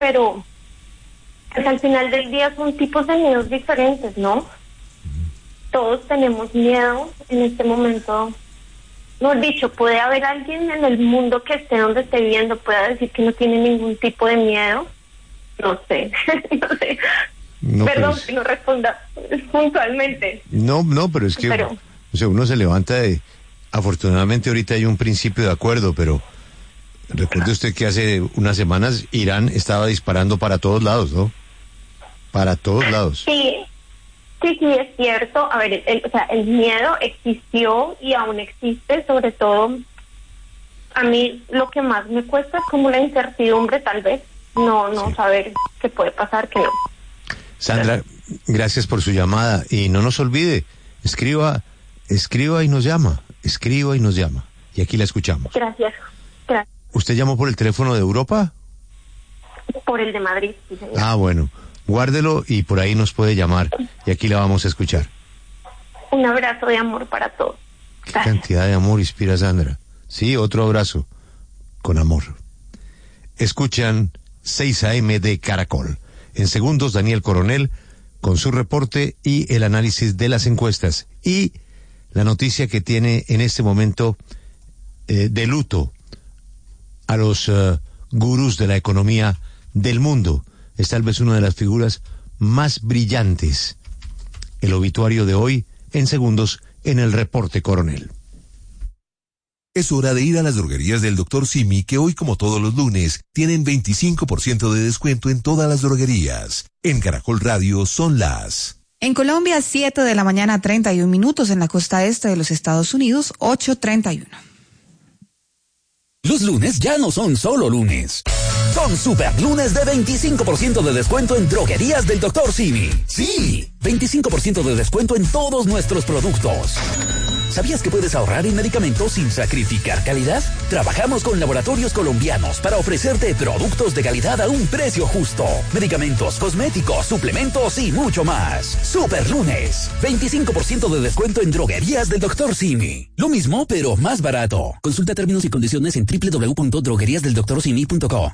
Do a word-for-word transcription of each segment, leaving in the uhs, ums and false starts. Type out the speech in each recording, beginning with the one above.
pero pues al final del día son tipos de miedos diferentes, ¿no? Todos tenemos miedo en este momento. No dicho, puede haber alguien en el mundo que esté donde esté viviendo, pueda decir que no tiene ningún tipo de miedo. No sé, no sé. No, Perdón pues, que no responda puntualmente. No, no, pero es que pero, o sea, uno se levanta de... Afortunadamente ahorita hay un principio de acuerdo, pero recuerde usted que hace unas semanas Irán estaba disparando para todos lados, ¿no? Para todos lados. Sí, sí, sí, es cierto. A ver, el, el, o sea, el miedo existió y aún existe, sobre todo a mí lo que más me cuesta es como la incertidumbre, tal vez, no, no sí. saber qué puede pasar, que no. Sandra, gracias por su llamada y no nos olvide, escriba, escriba y nos llama, escriba y nos llama y aquí la escuchamos. Gracias, gracias. ¿Usted llamó por el teléfono de Europa? Por el de Madrid, sí, señor. Ah, bueno, guárdelo y por ahí nos puede llamar y aquí la vamos a escuchar. Un abrazo de amor para todos. Qué cantidad de amor inspira Sandra. Sí, otro abrazo con amor. Escuchan seis a eme de Caracol. En segundos, Daniel Coronel con su reporte y el análisis de las encuestas. Y la noticia que tiene en este momento eh, de luto a los uh, gurús de la economía del mundo. Es tal vez una de las figuras más brillantes. El obituario de hoy, en segundos, en el reporte Coronel. Es hora de ir a las droguerías del doctor Simi, que hoy, como todos los lunes, tienen veinticinco por ciento de descuento en todas las droguerías. En Caracol Radio son las... En Colombia, siete de la mañana, treinta y un minutos. En la costa este de los Estados Unidos, ocho treinta y uno. Los lunes ya no son solo lunes. Son super lunes de veinticinco por ciento de descuento en droguerías del doctor Simi. Sí, veinticinco por ciento de descuento en todos nuestros productos. ¿Sabías que puedes ahorrar en medicamentos sin sacrificar calidad? Trabajamos con laboratorios colombianos para ofrecerte productos de calidad a un precio justo. Medicamentos, cosméticos, suplementos y mucho más. Super lunes. veinticinco por ciento de descuento en droguerías del doctor Simi. Lo mismo, pero más barato. Consulta términos y condiciones en doble u doble u doble u punto droguerías del doctor simi punto co.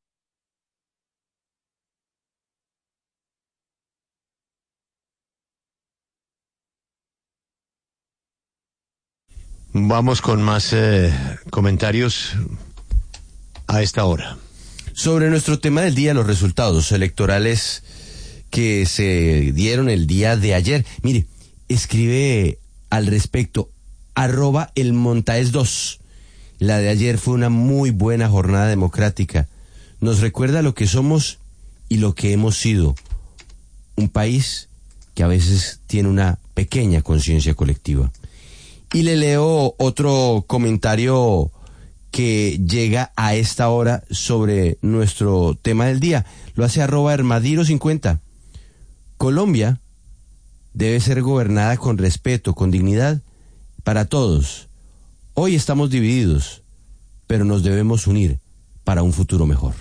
Vamos con más eh, comentarios a esta hora. Sobre nuestro tema del día, los resultados electorales que se dieron el día de ayer. Mire, escribe al respecto, arroba el Montaes dos. La de ayer fue una muy buena jornada democrática. Nos recuerda lo que somos y lo que hemos sido. Un país que a veces tiene una pequeña conciencia colectiva. Y le leo otro comentario que llega a esta hora sobre nuestro tema del día. Lo hace arroba Hermadiro cincuenta. Colombia debe ser gobernada con respeto, con dignidad para todos. Hoy estamos divididos, pero nos debemos unir para un futuro mejor.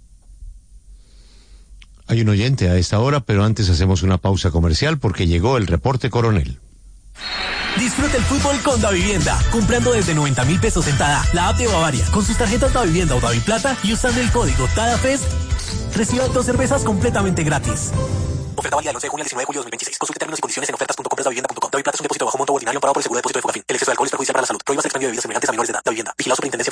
Hay un oyente a esta hora, pero antes hacemos una pausa comercial porque llegó el reporte Coronel. Disfruta el fútbol con Davivienda, comprando desde noventa mil pesos en Tada, la app de Bavaria, con sus tarjetas Davivienda o Daviplata y usando el código TADAFES, reciba dos cervezas completamente gratis. Oferta válida del once de junio al diecinueve de julio de dos mil veintiséis. Consulte términos y condiciones en ofertas punto compras davivienda punto com. Daviplata es un depósito bajo monto ordinario amparado por el seguro de depósito de Fogafín. El exceso de alcohol es perjudicial para la salud. Prohíbas el expendio de bebidas embriagantes a menores de edad. Davivienda. Vigilado Superintendencia